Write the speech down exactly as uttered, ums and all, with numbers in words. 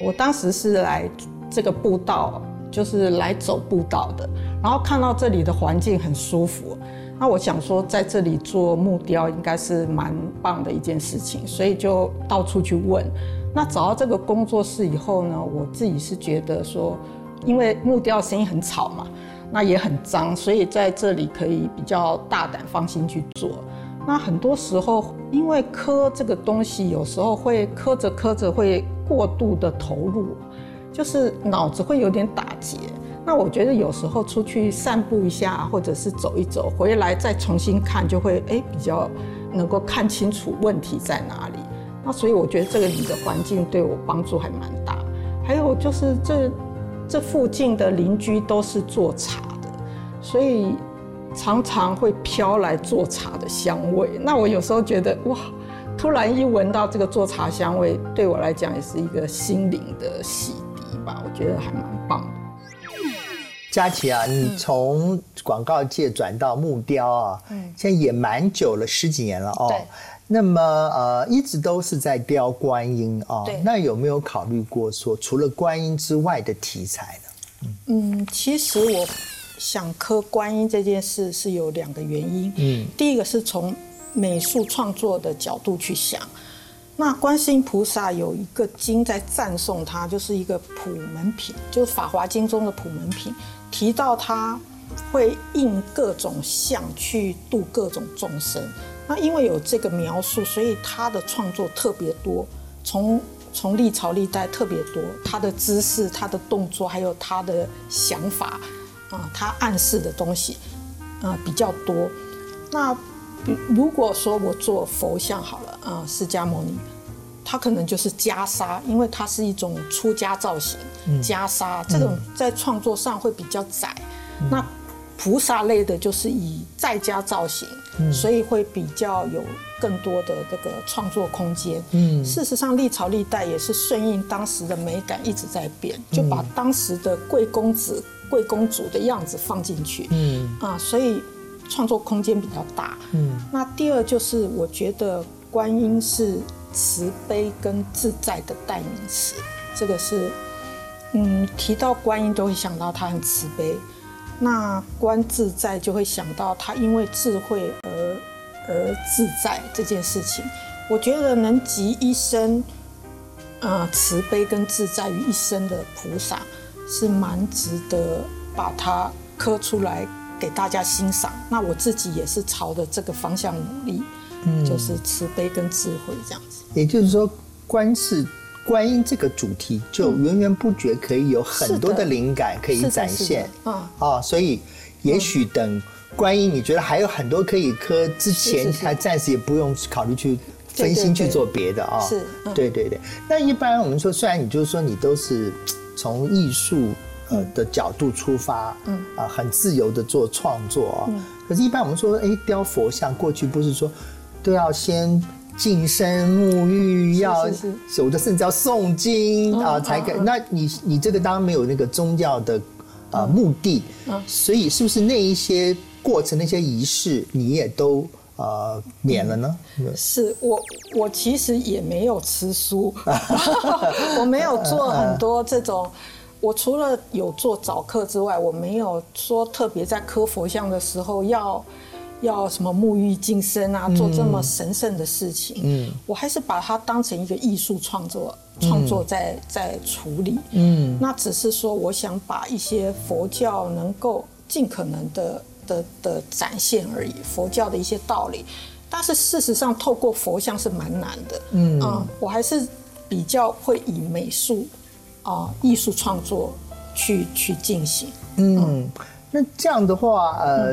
我当时是来这个步道，就是来走步道的，然后看到这里的环境很舒服，那我想说在这里做木雕应该是蛮棒的一件事情，所以就到处去问。那找到这个工作室以后呢，我自己是觉得说，因为木雕声音很吵嘛，那也很脏，所以在这里可以比较大胆放心去做。那很多时候因为刻这个东西有时候会刻着刻着会过度的投入，就是脑子会有点打结。那我觉得有时候出去散步一下或者是走一走，回来再重新看就会哎比较能够看清楚问题在哪里。那所以我觉得这个里的环境对我帮助还蛮大。还有就是这这附近的邻居都是做茶的，所以常常会飘来做茶的香味。那我有时候觉得哇，突然一闻到这个做茶香味，对我来讲也是一个心灵的洗涤吧，我觉得还蛮棒的。 佳琪啊，你从广告界转到木雕啊，嗯，现在也蛮久了，十几年了哦。 对。 那么呃，一直都是在雕观音啊， 对。 那有没有考虑过说，除了观音之外的题材呢？ 嗯, 嗯，其实我想刻观音这件事是有两个原因。嗯，第一个是从美术创作的角度去想。那观世音菩萨有一个经在赞颂他，就是一个普门品，就是《法华经》中的普门品，提到他会应各种相去度各种众生。那因为有这个描述，所以他的创作特别多，从从历朝历代特别多，他的姿势、他的动作，还有他的想法啊，他暗示的东西啊比较多。那如果说我做佛像好了啊，释迦牟尼，它可能就是袈裟，因为它是一种出家造型，袈裟这种在创作上会比较窄。嗯、那菩萨类的就是以在家造型，嗯、所以会比较有更多的这个创作空间。嗯，事实上历朝历代也是顺应当时的美感一直在变，就把当时的贵公子、贵公主的样子放进去。嗯啊，所以创作空间比较大。嗯，那第二就是我觉得观音是慈悲跟自在的代名词，这个是嗯提到观音都会想到她很慈悲。那观自在就会想到他因为智慧而而自在这件事情，我觉得能集一生，呃，慈悲跟自在于一身的菩萨，是蛮值得把它刻出来给大家欣赏。那我自己也是朝着这个方向努力，嗯，就是慈悲跟智慧这样子。 也就是说，观世观音这个主题就源源不绝可以有很多的灵感可以展现， 嗯， 哦，所以也许等观音你觉得还有很多可以刻之前，还暂时也不用考虑去分心去做别的啊。 是， 嗯、对对对。那一般我们说，虽然你就是说你都是从艺术呃的角度出发，嗯啊、呃，很自由的做创作啊，嗯、可是，一般我们说，哎，雕佛像过去不是说都要先净身沐浴，要有的甚至要诵经啊才可以。那你你这个当然没有那个宗教的啊目的，所以是不是那一些过程那些仪式你也都呃免了呢？ 是我我其实也没有吃素，我没有做很多这种。我除了有做早课之外，我没有说特别在刻佛像的时候要。要什么沐浴净身啊，做这么神圣的事情，嗯，我还是把它当成一个艺术创作，创作在在处理，嗯，那只是说我想把一些佛教能够尽可能的的的展现而已，佛教的一些道理，但是事实上透过佛像是蛮难的，嗯，嗯我还是比较会以美术啊艺术创作去去进行， 嗯。嗯那这样的话，呃，